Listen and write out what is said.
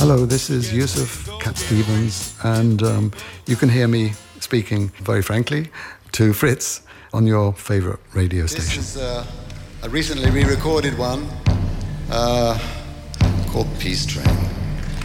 Hello, this is Yusuf Cat Stevens, and you can hear me speaking very frankly to Fritz on your favorite radio station. This is a recently re-recorded one called Peace Train.